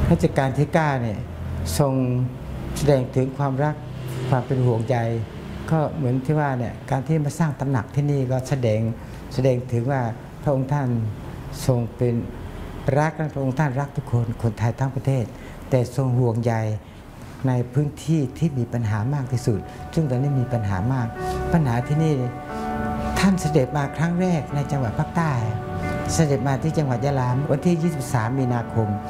รัชกาลที่9เนี่ยทรงแสดงถึงความรักความเป็นห่วงใยก็เหมือนที่ว่าเนี่ยการที่มาสร้างตำหนักที่นี่ก็แสดงถึงว่าพระองค์ท่านทรงเป็นรักและพระองค์ท่านรักทุกคนไทยทั้งประเทศแต่ทรงห่วงใยในพื้นที่ที่มีปัญหามากที่สุดซึ่งตอนนี้มีปัญหามากปัญหาที่นี่ท่านเสด็จมาครั้งแรกในจังหวัดภาคใต้เสด็จมาที่จังหวัดยะลาวันที่ 23 มีนาคม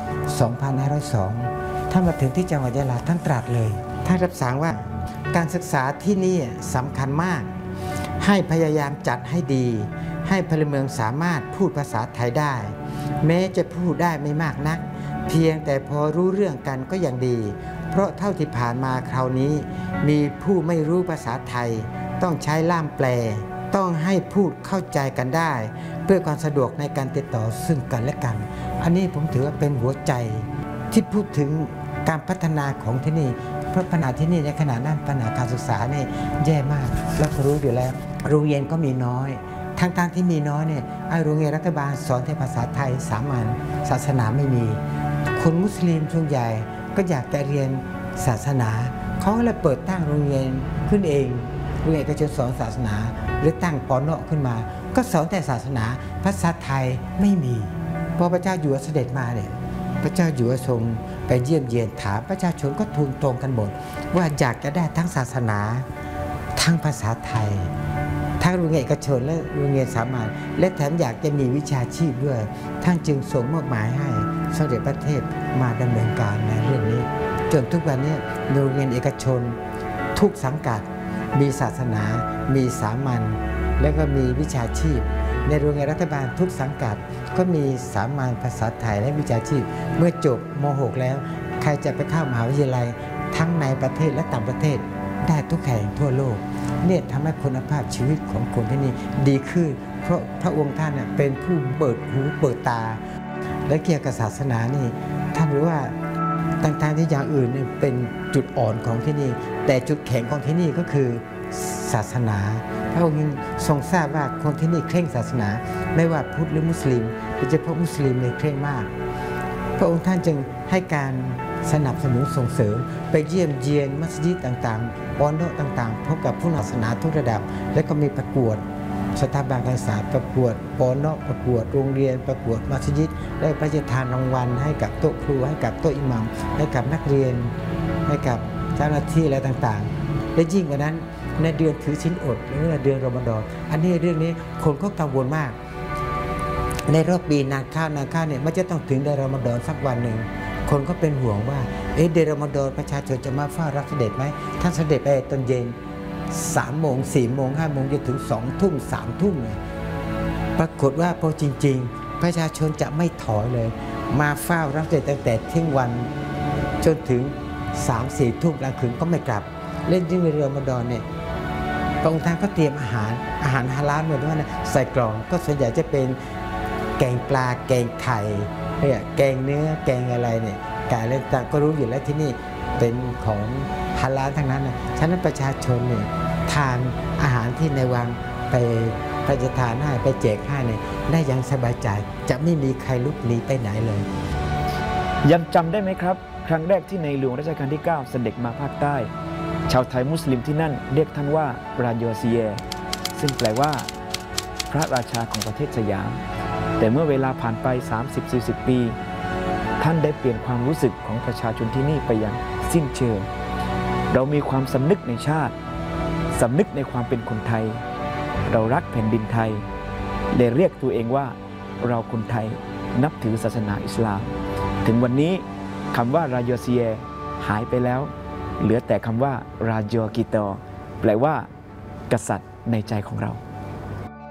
2502 ท่านมาถึงที่จังหวัดยะลาท่านตรัสเลยท่านรับสั่งว่าการศึกษาที่นี่สำคัญมากให้พยายามจัดให้ดีให้พลเมืองสามารถพูดภาษาไทยได้แม้จะพูดได้ไม่มากนักเพียงแต่พอรู้เรื่องกันก็ยังดีเพราะเท่าที่ผ่านมาคราวนี้มีผู้ไม่รู้ภาษาไทยต้องใช้ล่ามแปลต้องให้พูดเข้าใจกันได้เพื่อความสะดวกในการติดต่อซึ่งกันและกันอันนี้ผมถือว่าเป็นหัวใจที่พูดถึงการพัฒนาของที่นี่เพราะปัญหาที่นี่ในขณะนั้นปัญหาการศึกษาเนี่ยแย่มากแล้วก็รู้อยู่แล้วโรงเรียนก็มีน้อยทางที่มีน้อยเนี่ยโรงเรียนรัฐบาลสอนแต่ภาษาไทยสามัญศาสนาไม่มีคนมุสลิมส่วนใหญ่ก็อยากจะเรียนศาสนาเขาเลยเปิดตั้งโรงเรียนขึ้นเองโรงเรียนก็จะสอนศาสนาหรือตั้งปนขึ้นมาก็สอนแต่ศาสนาภาษาไทยไม่มีพอพระเจ้าอยู่หัวเสด็จมาเนี่ยพระเจ้าอยู่หัวทรงไปเยี่ยมเยียนถามประชาชนก็ทูลตรงกันหมดว่าอยากจะได้ทั้งศาสนาทั้งภาษาไทยทั้งโรงเรียนเอกชนและโรงเรียนสามัญและแถมอยากจะมีวิชาชีพด้วยท่านจึงส่งมอบหมายให้สมเด็จพระเทพมาดำเนินการในเรื่องนี้จนทุกวันนี้โรงเรียนเอกชนทุกสังกัดมีศาสนามีสามัญและก็มีวิชาชีพในโรงเรียนรัฐบาลทุกสังกัดก็มีสามัญภาษาไทยและวิชาชีพเมื่อจบม.6 แล้วใครจะไปเข้ามหาวิทยาลัยทั้งในประเทศและต่างประเทศได้ทุกแห่งทั่วโลกเนี่ยทำให้คุณภาพชีวิตของคนที่นี่ดีขึ้นเพราะพระองค์ท่านเป็นผู้เปิดหูเปิดตาและเกี่ยวกับศาสนานี่ท่านรู้ว่าต่างๆที่อย่างอื่นเป็นจุดอ่อนของที่นี่แต่จุดแข็งของที่นี่ก็คือศาสนาพระองค์ทรงทราบว่าคนที่นี่เคร่งศาสนาไม่ว่าพุทธหรือมุสลิมโดยเฉพาะมุสลิมเนี่ยเคร่งมากพระองค์ท่านจึงให้การสนับสนุนส่งเสริมไปเยี่ยมเยียนมัสยิดต่างๆปอนโดต่างๆพบกับผู้ศาสนาทุกระดับและก็มีประกวดสถาบันการศึกษาประกวดปอนโดประกวดโรงเรียนประกวดมัสยิดและพระราชทานรางวัลให้กับโต๊ะครูให้กับโต๊ะอิหมัมให้กับนักเรียนให้กับเจ้าหน้าที่อะไรต่างๆและยิ่งกว่านั้นในเดือนถือศีลอดหรือในเดือนรอมฎอนอันนี้เรื่องนี้คนก็กังวลมากในรอบปีนานข้าวเนี่ยมันจะต้องถึงเดือนรอมฎอนสักวันหนึ่งคนก็เป็นห่วงว่าเดือนรอมฎอนประชาชนจะมาเฝ้ารับเสด็จไหมท่านเสด็จไปตอนเย็น3 โมง 4 โมง 5 โมงจนถึง2 ทุ่ม 3 ทุ่มปรากฏว่าพอจริงๆประชาชนจะไม่ถอยเลยมาเฝ้ารับเสด็จตั้งแต่เที่ยงวันจนถึง 3-4 ทุ่มกลางคืนก็ไม่กลับเล่นยิ่งในเดือนรอมฎอนเนี่ยพระองค์ท่านก็เตรียมอาหารฮาลาลเหมือนว่าใส่กล่องก็ส่วนใหญ่จะเป็นแกงปลาแกงไข่แกงเนื้อแกงอะไรเนี่ยไก่อะไรต่างก็รู้อยู่แล้วที่นี่เป็นของฮาลาลทั้งนั้นนะฉะนั้นประชาชนเนี่ยทานอาหารที่ในวังไปพระราชทานให้ไปแจกให้เนี่ยได้อย่างสบายใจจะไม่มีใครลุกหนีไปไหนเลยยังจำได้ไหมครับครั้งแรกที่ในหลวงรัชกาลที่ 9 เสด็จมาภาคใต้ชาวไทยมุสลิมที่นั่นเรียกท่านว่าราโยซีเยซึ่งแปลว่าพระราชาของประเทศสยามแต่เมื่อเวลาผ่านไป 30-40 ปีท่านได้เปลี่ยนความรู้สึกของประชาชนที่นี่ไปอย่างสิ้นเชิงเรามีความสำนึกในชาติสำนึกในความเป็นคนไทยเรารักแผ่นดินไทยเลยเรียกตัวเองว่าเราคนไทยนับถือศาสนาอิสลามถึงวันนี้คำว่าราโยซีเยหายไปแล้วเหลือแต่คำว่าราโยกิโตแปลว่ากษัตริย์ในใจของเรา